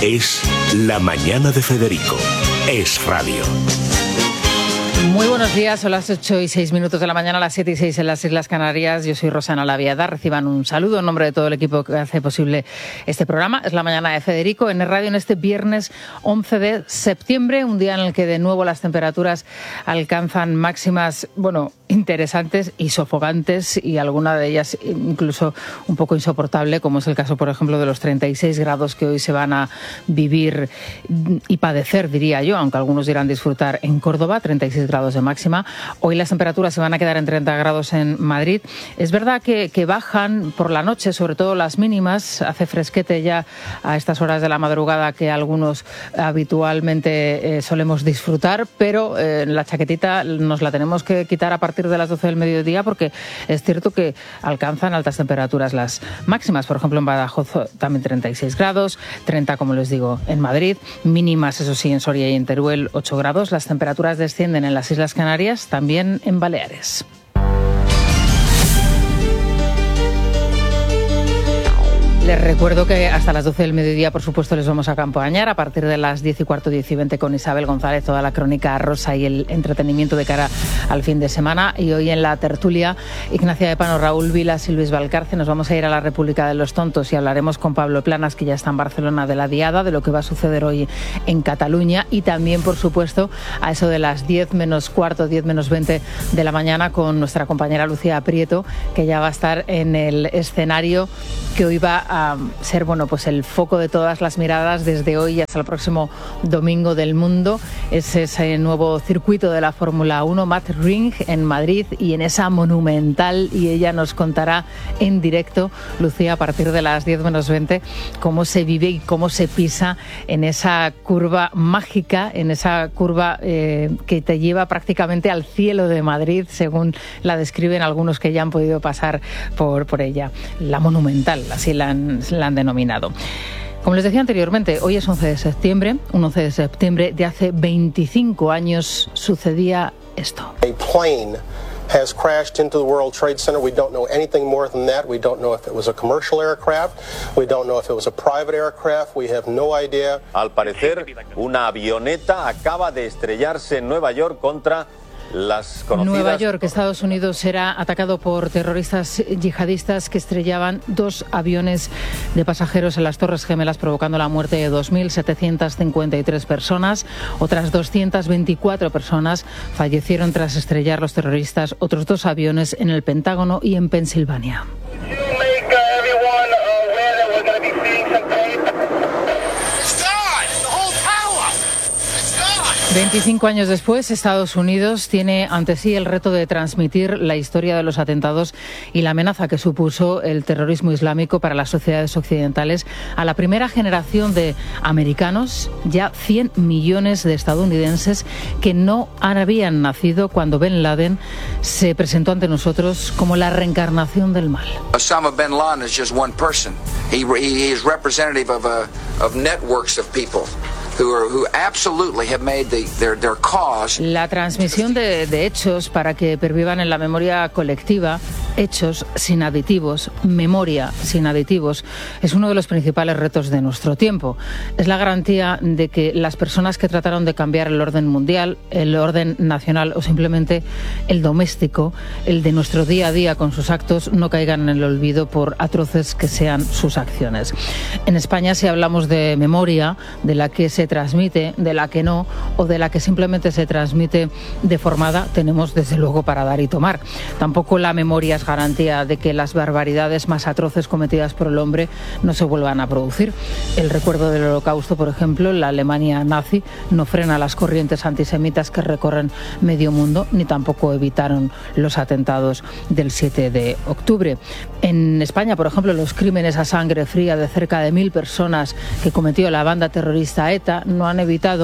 Es La Mañana de Federico. Es radio. Muy buenos días, son las 8:06 de la mañana, las 7:06 en las Islas Canarias. Yo soy Rosana Laviada. Reciban un saludo en nombre de todo el equipo que hace posible este programa. Es La Mañana de Federico en Radio en este viernes 11 de septiembre, un día en el que de nuevo las temperaturas alcanzan máximas, interesantes y sofocantes, y alguna de ellas incluso un poco insoportable, como es el caso, por ejemplo, de los 36 grados que hoy se van a vivir y padecer, diría yo, aunque algunos dirán disfrutar en Córdoba, 36 grados de máxima. Hoy las temperaturas se van a quedar en 30 grados en Madrid. Es verdad que bajan por la noche, sobre todo las mínimas. Hace fresquete ya a estas horas de la madrugada que algunos habitualmente solemos disfrutar, pero la chaquetita nos la tenemos que quitar a partir de las 12 del mediodía, porque es cierto que alcanzan altas temperaturas las máximas. Por ejemplo, en Badajoz también 36 grados, 30, como les digo, en Madrid. Mínimas, eso sí, en Soria y en Teruel 8 grados. Las temperaturas descienden en las Islas Canarias, también en Baleares. Les recuerdo que hasta las 12 del mediodía, por supuesto, les vamos a acompañar. A partir de las 10:15, 10:20 con Isabel González, toda la crónica rosa y el entretenimiento de cara al fin de semana. Y hoy en la tertulia, Ignacia de Pano, Raúl Vilas y Luis Valcarce. Nos vamos a ir a la República de los Tontos y hablaremos con Pablo Planas, que ya está en Barcelona, de la Diada, de lo que va a suceder hoy en Cataluña. Y también, por supuesto, a eso de las 10:15, 10:20 de la mañana, con nuestra compañera Lucía Prieto, que ya va a estar en el escenario que hoy va a ser el foco de todas las miradas desde hoy hasta el próximo domingo del mundo. Es ese nuevo circuito de la Fórmula 1, Mat-Ring, en Madrid, y en esa monumental, y ella nos contará en directo, Lucía, a partir de las 10:20, cómo se vive y cómo se pisa en esa curva mágica, en esa curva que te lleva prácticamente al cielo de Madrid, según la describen algunos que ya han podido pasar por ella. La monumental, así la han denominado. Como les decía anteriormente, hoy es 11 de septiembre, un 11 de septiembre de hace 25 años sucedía esto. A plane has crashed into the World Trade Center. We don't know anything more than that. We don't know if it was a commercial aircraft. We don't know if it was a private aircraft. We have no idea. Al parecer, una avioneta acaba de estrellarse en Nueva York contra las conocidas... Nueva York, Estados Unidos, será atacado por terroristas yihadistas que estrellaban 2 aviones de pasajeros en las Torres Gemelas, provocando la muerte de 2.753 personas. Otras 224 personas fallecieron tras estrellar los terroristas otros 2 aviones en el Pentágono y en Pensilvania. 25 años después, Estados Unidos tiene ante sí el reto de transmitir la historia de los atentados y la amenaza que supuso el terrorismo islámico para las sociedades occidentales a la primera generación de americanos, ya 100 millones de estadounidenses que no habían nacido cuando Bin Laden se presentó ante nosotros como la reencarnación del mal. Osama bin Laden is just one person. He is representative of networks of people. Who absolutely have made their cause. La transmisión de hechos para que pervivan en la memoria colectiva, hechos sin aditivos, memoria sin aditivos, es uno de los principales retos de nuestro tiempo. Es la garantía de que las personas que trataron de cambiar el orden mundial, el orden nacional o simplemente el doméstico, el de nuestro día a día con sus actos, no caigan en el olvido por atroces que sean sus acciones. En España, si hablamos de memoria, de la que se transmite, de la que no, o de la que simplemente se transmite deformada, tenemos desde luego para dar y tomar. Tampoco la memoria es garantía de que las barbaridades más atroces cometidas por el hombre no se vuelvan a producir. El recuerdo del Holocausto, por ejemplo, la Alemania nazi, no frena las corrientes antisemitas que recorren medio mundo, ni tampoco evitaron los atentados del 7 de octubre. En España, por ejemplo, los crímenes a sangre fría de cerca de 1.000 personas que cometió la banda terrorista ETA no han evitado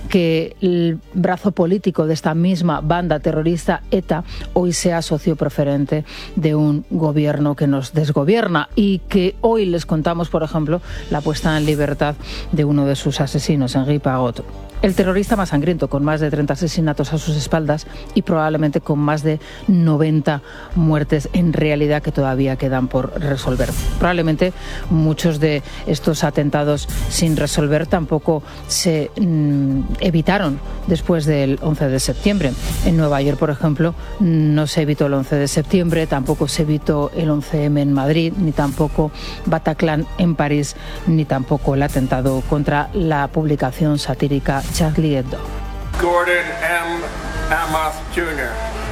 que el brazo político de esta misma banda terrorista ETA hoy sea socio preferente de un gobierno que nos desgobierna y que hoy les contamos, por ejemplo, la puesta en libertad de uno de sus asesinos, Henri Pagot. El terrorista más sangriento, con más de 30 asesinatos a sus espaldas y probablemente con más de 90 muertes en realidad que todavía quedan por resolver. Probablemente muchos de estos atentados sin resolver tampoco se evitaron después del 11 de septiembre. En Nueva York, por ejemplo, no se evitó el 11 de septiembre, tampoco se evitó el 11M en Madrid, ni tampoco Bataclan en París, ni tampoco el atentado contra la publicación satírica Charlie Hebdo. Gordon M. Amath Jr.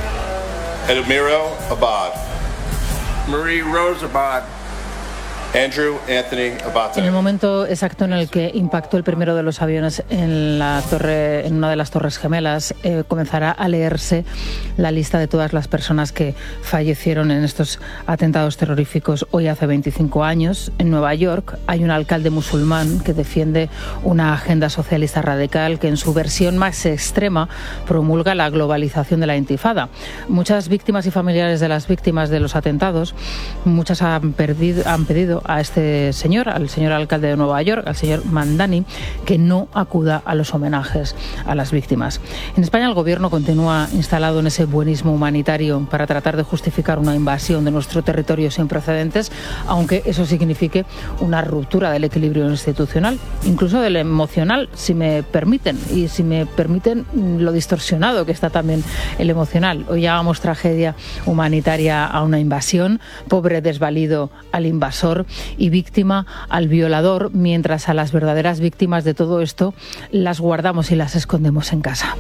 Edmiro Abad. Marie Rose Abad. Andrew Anthony Abate. En el momento exacto en el que impactó el primero de los aviones en una de las Torres Gemelas, comenzará a leerse la lista de todas las personas que fallecieron en estos atentados terroríficos hoy hace 25 años. En Nueva York hay un alcalde musulmán que defiende una agenda socialista radical que en su versión más extrema promulga la globalización de la intifada. Muchas víctimas y familiares de las víctimas de los atentados, muchas han pedido a este señor, al señor alcalde de Nueva York, al señor Mandani, que no acuda a los homenajes a las víctimas. En España el gobierno continúa instalado en ese buenismo humanitario para tratar de justificar una invasión de nuestro territorio sin precedentes, aunque eso signifique una ruptura del equilibrio institucional, incluso del emocional, si me permiten, y si me permiten lo distorsionado que está también el emocional. Hoy llamamos tragedia humanitaria a una invasión, pobre desvalido al invasor y víctima al violador, mientras a las verdaderas víctimas de todo esto las guardamos y las escondemos en casa.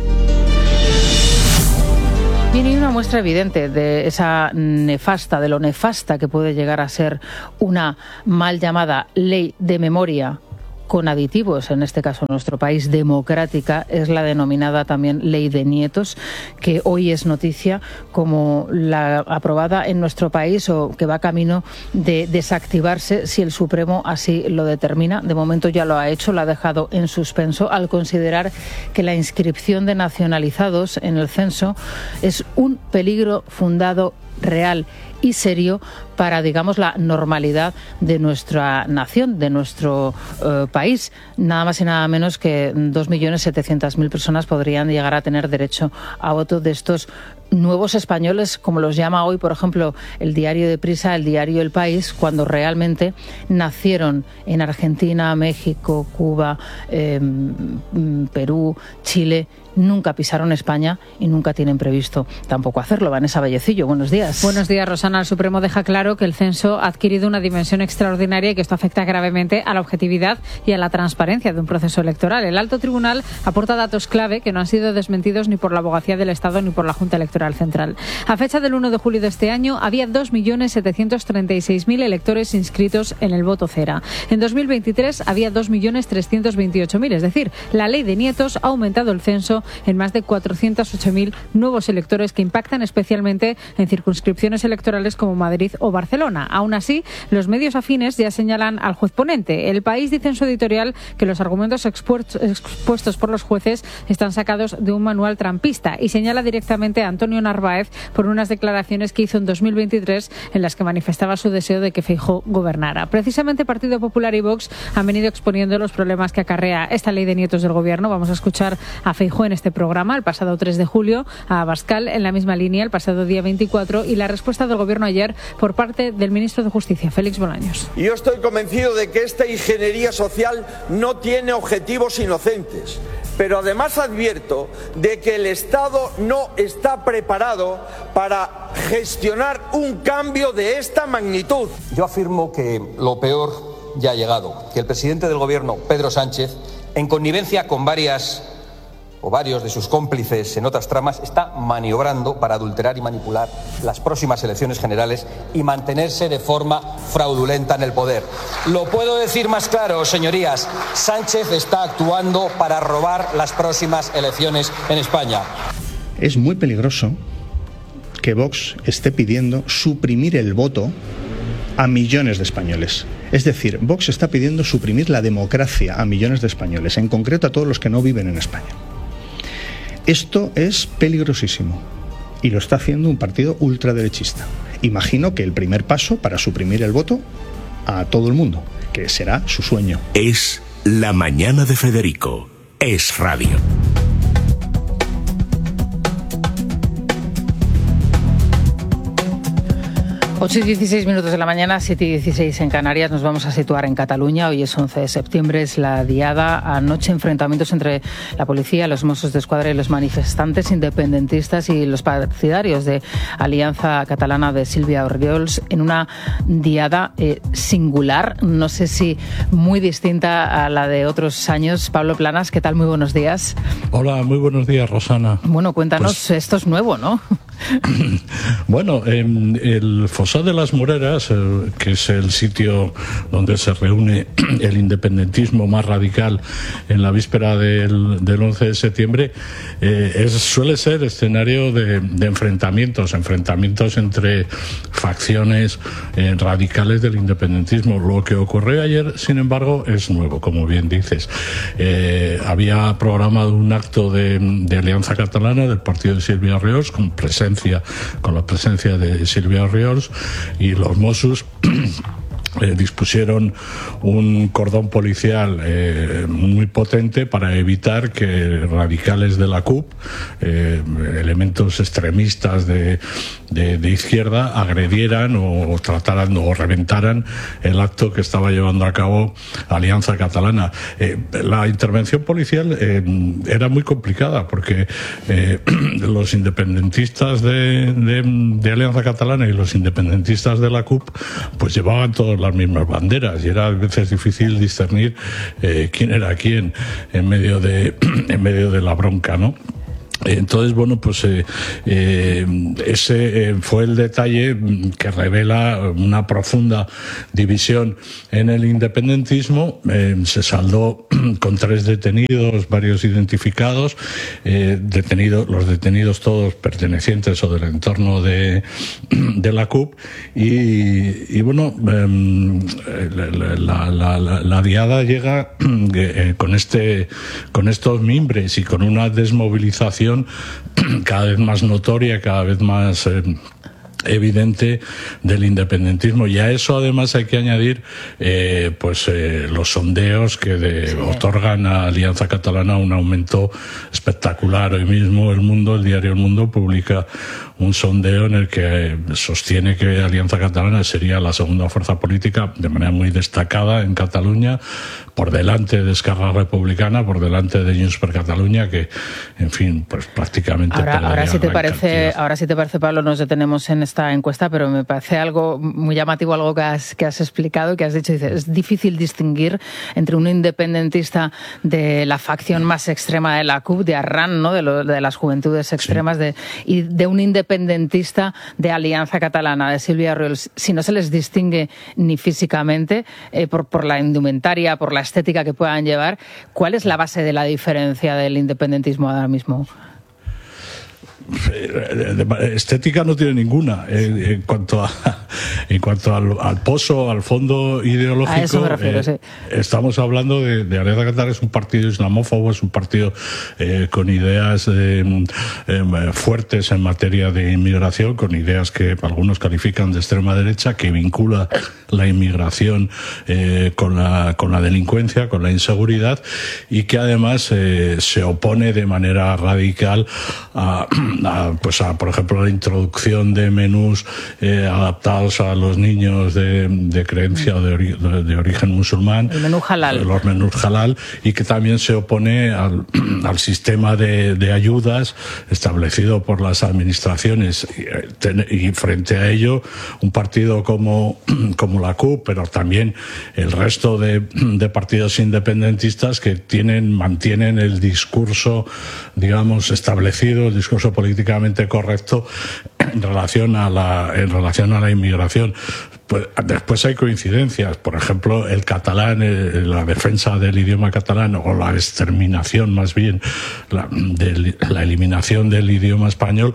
Tiene una muestra evidente de de lo nefasta que puede llegar a ser una mal llamada ley de memoria con aditivos, en este caso en nuestro país, democrática, es la denominada también Ley de Nietos, que hoy es noticia como la aprobada en nuestro país o que va camino de desactivarse si el Supremo así lo determina. De momento ya lo ha hecho, lo ha dejado en suspenso al considerar que la inscripción de nacionalizados en el censo es un peligro fundado, real y serio para, digamos, la normalidad de nuestra nación, de nuestro país. Nada más y nada menos que 2.700.000 personas podrían llegar a tener derecho a voto de estos nuevos españoles, como los llama hoy, por ejemplo, el diario Deprisa, el diario El País, cuando realmente nacieron en Argentina, México, Cuba, Perú, Chile. Nunca pisaron España y nunca tienen previsto tampoco hacerlo. Vanessa Vallecillo, buenos días. Buenos días, Rosana. El Supremo deja claro que el censo ha adquirido una dimensión extraordinaria y que esto afecta gravemente a la objetividad y a la transparencia de un proceso electoral. El Alto Tribunal aporta datos clave que no han sido desmentidos ni por la Abogacía del Estado ni por la Junta Electoral Central. A fecha del 1 de julio de este año había 2.736.000 electores inscritos en el voto cera. En 2023 había 2.328.000, es decir, la ley de Nietos ha aumentado el censo en más de 408.000 nuevos electores que impactan especialmente en circunscripciones electorales como Madrid o Barcelona. Aún así, los medios afines ya señalan al juez ponente. El País dice en su editorial que los argumentos expuestos por los jueces están sacados de un manual trampista y señala directamente a Antonio Narváez por unas declaraciones que hizo en 2023 en las que manifestaba su deseo de que Feijóo gobernara. Precisamente Partido Popular y Vox han venido exponiendo los problemas que acarrea esta ley de Nietos del Gobierno. Vamos a escuchar a Feijóo en este programa el pasado 3 de julio, a Abascal en la misma línea el pasado día 24 y la respuesta del Gobierno ayer por parte del ministro de Justicia, Félix Bolaños. Yo estoy convencido de que esta ingeniería social no tiene objetivos inocentes, pero además advierto de que el Estado no está preparado para gestionar un cambio de esta magnitud. Yo afirmo que lo peor ya ha llegado, que el presidente del Gobierno, Pedro Sánchez, en connivencia con varios de sus cómplices en otras tramas, está maniobrando para adulterar y manipular las próximas elecciones generales y mantenerse de forma fraudulenta en el poder. Lo puedo decir más claro, señorías, Sánchez está actuando para robar las próximas elecciones en España. Es muy peligroso que Vox esté pidiendo suprimir el voto a millones de españoles. Es decir, Vox está pidiendo suprimir la democracia a millones de españoles, en concreto a todos los que no viven en España. Esto es peligrosísimo y lo está haciendo un partido ultraderechista. Imagino que el primer paso para suprimir el voto a todo el mundo, que será su sueño. Es La Mañana de Federico. Es Radio. 8:16 de la mañana, 7:16 en Canarias. Nos vamos a situar en Cataluña. Hoy es 11 de septiembre, es la diada. Anoche enfrentamientos entre la policía, los Mossos d'Esquadra y los manifestantes independentistas y los partidarios de Alianza Catalana de Sílvia Orriols en una diada singular, no sé si muy distinta a la de otros años. Pablo Planas, ¿qué tal? Muy buenos días. Hola, muy buenos días, Rosana. Bueno, cuéntanos, pues, esto es nuevo, ¿no? Bueno, el Fossar de las Moreras, que es el sitio donde se reúne el independentismo más radical en la víspera del 11 de septiembre, suele ser escenario de enfrentamientos entre facciones radicales del independentismo. Lo que ocurrió ayer, sin embargo, es nuevo, como bien dices. Había programado un acto de Alianza Catalana del partido de Sílvia Orriols con la presencia de Sílvia Orriols, y los Mossos dispusieron un cordón policial muy potente para evitar que radicales de la CUP, elementos extremistas de izquierda, agredieran o trataran o reventaran el acto que estaba llevando a cabo Alianza Catalana. La intervención policial era muy complicada porque los independentistas de Alianza Catalana y los independentistas de la CUP pues llevaban todos las mismas banderas y era a veces difícil discernir quién era quién en medio de la bronca, ¿no? Entonces, bueno, pues ese fue el detalle que revela una profunda división en el independentismo. Se saldó con 3 detenidos, varios identificados, los detenidos todos pertenecientes o del entorno de la CUP, y bueno, la diada llega con estos mimbres y con una desmovilización cada vez más notoria, cada vez más evidente del independentismo, y a eso además hay que añadir los sondeos que otorgan a Alianza Catalana un aumento espectacular. Hoy mismo el diario El Mundo publica un sondeo en el que sostiene que Alianza Catalana sería la segunda fuerza política de manera muy destacada en Cataluña, por delante de Esquerra Republicana, por delante de Junts per Catalunya, que, en fin, pues prácticamente... Ahora si te parece, Pablo, nos detenemos en esta encuesta, pero me parece algo muy llamativo, algo que has explicado y que has dicho. Dices, es difícil distinguir entre un independentista de la facción más extrema de la CUP, de Arran, ¿no? de las juventudes extremas, sí, y de un independentista de Alianza Catalana, de Sílvia Orriols, si no se les distingue ni físicamente, por la indumentaria, por la estética que puedan llevar. ¿Cuál es la base de la diferencia del independentismo ahora mismo? Estética no tiene ninguna. En cuanto al pozo, al fondo ideológico, a eso me refiero, sí. Estamos hablando de Alianza Catalana. Es un partido islamófobo, es un partido con ideas fuertes en materia de inmigración, con ideas que algunos califican de extrema derecha, que vincula la inmigración con la delincuencia, con la inseguridad, y que además se opone de manera radical a por ejemplo, la introducción de menús adaptados a los niños de creencia o de origen musulmán, el menú halal, los menús halal, y que también se opone al sistema de ayudas establecido por las administraciones, y frente a ello un partido como la CUP, pero también el resto de partidos independentistas que mantienen el discurso, digamos, establecido, el discurso políticamente correcto en relación a la inmigración. Pues después hay coincidencias, por ejemplo, el catalán, la defensa del idioma catalán o la exterminación más bien, la eliminación del idioma español,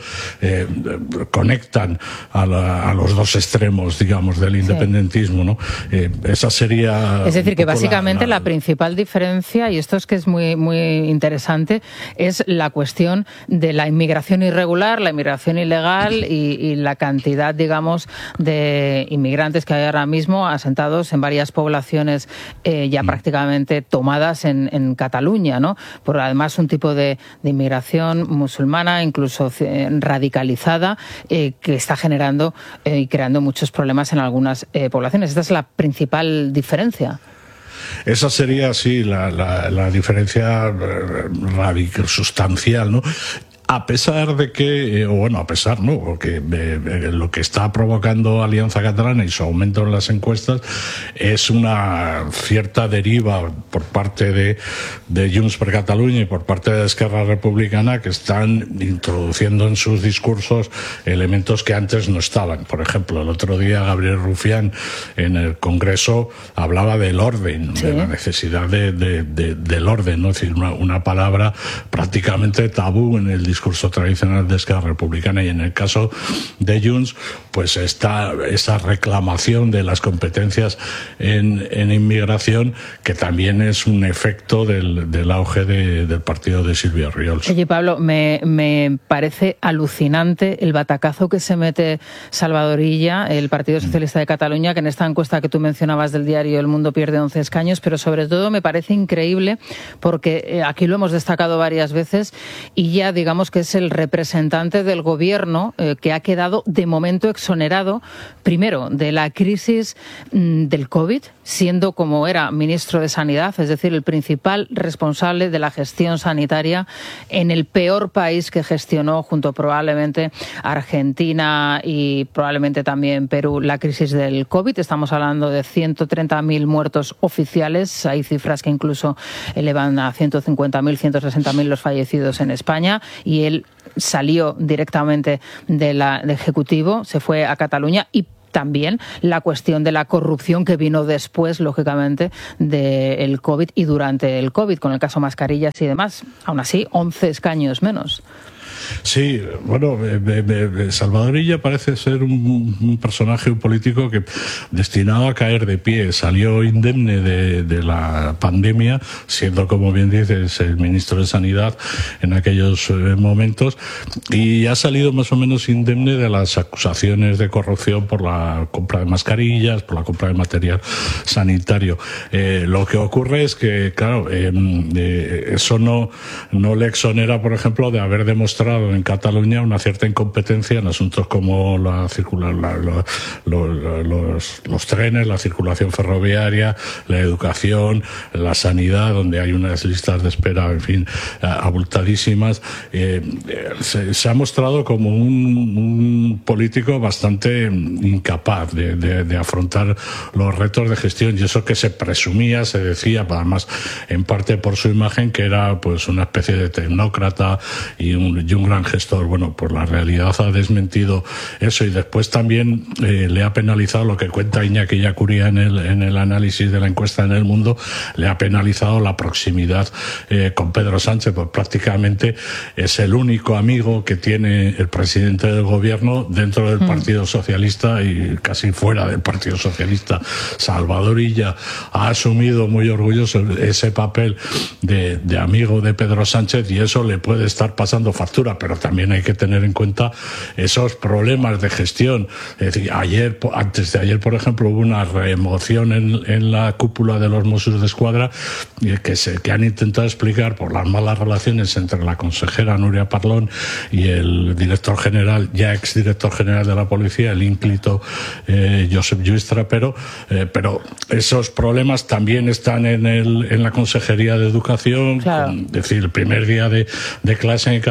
conectan a los dos extremos, digamos, del independentismo, ¿no? Esa sería... Es decir, que básicamente la principal diferencia, y esto es que es muy, muy interesante, es la cuestión de la inmigración irregular, la inmigración ilegal y la cantidad, digamos, de inmigrantes que hay ahora mismo asentados en varias poblaciones ya prácticamente tomadas en Cataluña, ¿no? Por además un tipo de inmigración musulmana, incluso radicalizada, que está generando y creando muchos problemas en algunas poblaciones. Esta es la principal diferencia. Esa sería, sí, la diferencia sustancial, ¿no? A pesar de que, porque lo que está provocando Alianza Catalana y su aumento en las encuestas es una cierta deriva por parte de Junts per Catalunya y por parte de Esquerra Republicana, que están introduciendo en sus discursos elementos que antes no estaban. Por ejemplo, el otro día Gabriel Rufián en el Congreso hablaba del orden, de la necesidad del orden, ¿no? Es decir, una palabra prácticamente tabú en el discurso tradicional de Esquerra Republicana, y en el caso de Junts, pues está esa reclamación de las competencias en inmigración, que también es un efecto del auge del partido de Silvia Riols. Oye, Pablo, me parece alucinante el batacazo que se mete Salvador Illa, el Partido Socialista de Cataluña, que en esta encuesta que tú mencionabas del diario El Mundo pierde 11 escaños, pero sobre todo me parece increíble porque aquí lo hemos destacado varias veces, y ya digamos que es el representante del gobierno que ha quedado de momento exonerado, primero, de la crisis del COVID, siendo como era ministro de Sanidad, es decir, el principal responsable de la gestión sanitaria en el peor país que gestionó, junto probablemente a Argentina y probablemente también Perú, la crisis del COVID. Estamos hablando de 130.000 muertos oficiales, hay cifras que incluso elevan a 150.000, 160.000 los fallecidos en España, y él salió directamente del Ejecutivo, se fue a Cataluña, y también la cuestión de la corrupción que vino después, lógicamente, del COVID y durante el COVID, con el caso mascarillas y demás. Aún así, 11 escaños menos. Sí, bueno, Salvador Illa parece ser un personaje, un político que destinado a caer de pie. Salió indemne de la pandemia, siendo, como bien dices, el ministro de Sanidad en aquellos momentos, y ha salido más o menos indemne de las acusaciones de corrupción por la compra de mascarillas, por la compra de material sanitario. Lo que ocurre es que, claro, eso no le exonera, por ejemplo, de haber demostrado en Cataluña una cierta incompetencia en asuntos como los trenes, la circulación ferroviaria, la educación, la sanidad, donde hay unas listas de espera, en fin, abultadísimas. Se ha mostrado como un político bastante incapaz de afrontar los retos de gestión, y eso que se presumía, se decía, además en parte por su imagen, que era pues una especie de tecnócrata y un gran gestor. Bueno, pues la realidad ha desmentido eso, y después también le ha penalizado, lo que cuenta Iñaki Yacuría en el análisis de la encuesta en El Mundo, le ha penalizado la proximidad con Pedro Sánchez, pues prácticamente es el único amigo que tiene el presidente del gobierno dentro del Partido Socialista y casi fuera del Partido Socialista. Salvador Illa ha asumido muy orgulloso ese papel de amigo de Pedro Sánchez, y eso le puede estar pasando factura, pero también hay que tener en cuenta esos problemas de gestión. Es decir, antes de ayer, por ejemplo, hubo una remoción en la cúpula de los Mossos d'Esquadra que han intentado explicar por las malas relaciones entre la consejera Núria Parlon y el director general, ya exdirector general de la policía, el ínclito Josep Lluís Trapero, pero esos problemas también están en la Consejería de Educación. Claro. Es decir, el primer día de clase en Cataluña,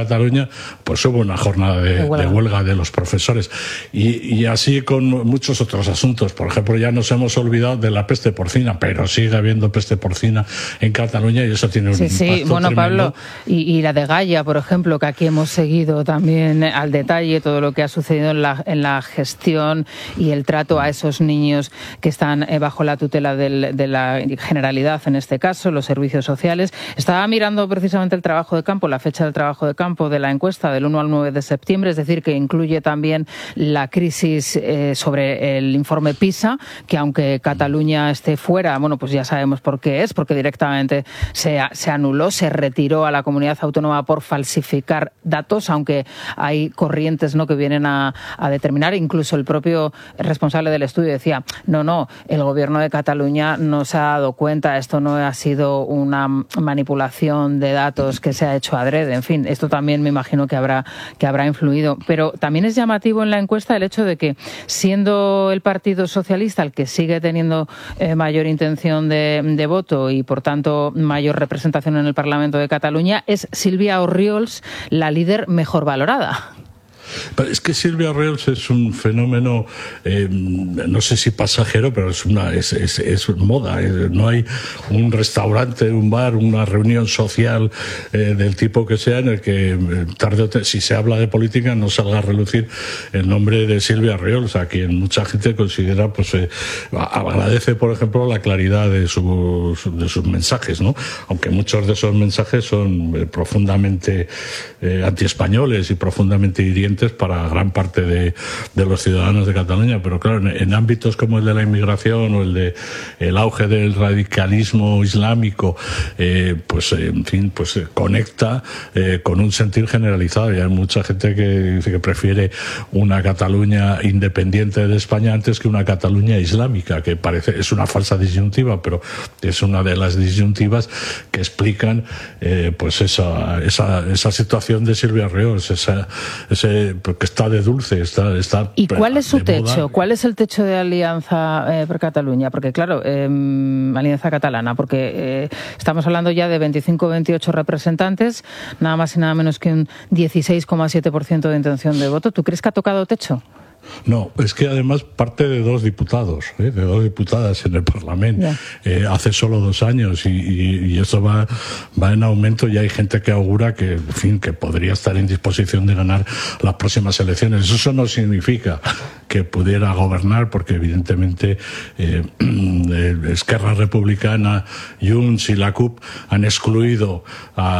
pues hubo una jornada de huelga de los profesores. Y así con muchos otros asuntos. Por ejemplo, ya nos hemos olvidado de la peste porcina, pero sigue habiendo peste porcina en Cataluña y eso tiene un impacto bueno, tremendo. Pablo, y la de Gaia, por ejemplo, que aquí hemos seguido también al detalle todo lo que ha sucedido en la gestión y el trato a esos niños que están bajo la tutela de la Generalidad, en este caso, los servicios sociales. Estaba mirando precisamente el trabajo de campo, la fecha del trabajo de campo de la encuesta del 1 al 9 de septiembre, es decir, que incluye también la crisis sobre el informe PISA, que aunque Cataluña esté fuera, bueno, pues ya sabemos por qué es, porque directamente se anuló, se retiró a la comunidad autónoma por falsificar datos, aunque hay corrientes, ¿no?, que vienen a determinar. Incluso el propio responsable del estudio decía, no, el gobierno de Cataluña no se ha dado cuenta, esto no ha sido una manipulación de datos que se ha hecho adrede. En fin, esto también me imagino que habrá influido. Pero también es llamativo en la encuesta el hecho de que, siendo el Partido Socialista el que sigue teniendo mayor intención de voto y, por tanto, mayor representación en el Parlamento de Cataluña, es Sílvia Orriols la líder mejor valorada. Pero es que Sílvia Orriols es un fenómeno, no sé si pasajero, pero es moda. No hay un restaurante, un bar, una reunión social del tipo que sea en el que tarde o temprano, si se habla de política, no salga a relucir el nombre de Sílvia Orriols, a quien mucha gente considera, pues agradece, por ejemplo, la claridad de sus mensajes, ¿no? Aunque muchos de esos mensajes son profundamente antiespañoles y profundamente hirientes para gran parte de los ciudadanos de Cataluña, pero claro, en ámbitos como el de la inmigración o el auge del radicalismo islámico, pues conecta con un sentir generalizado, y hay mucha gente que dice que prefiere una Cataluña independiente de España antes que una Cataluña islámica, que es una falsa disyuntiva, pero es una de las disyuntivas que explican pues esa situación de Sílvia Orriols, ese porque está de dulce, está. ¿Y cuál es su techo? Moda. ¿Cuál es el techo de Alianza per Catalunya? Porque claro, Alianza Catalana, porque estamos hablando ya de 25 o 28 representantes, nada más y nada menos que un 16,7% de intención de voto. ¿Tú crees que ha tocado techo? No, es que además parte de dos diputados, de dos diputadas en el Parlamento, hace solo 2 años, y eso va en aumento, y hay gente que augura que, en fin, que podría estar en disposición de ganar las próximas elecciones. Eso no significa que pudiera gobernar, porque evidentemente Esquerra Republicana, Junts y la CUP han excluido a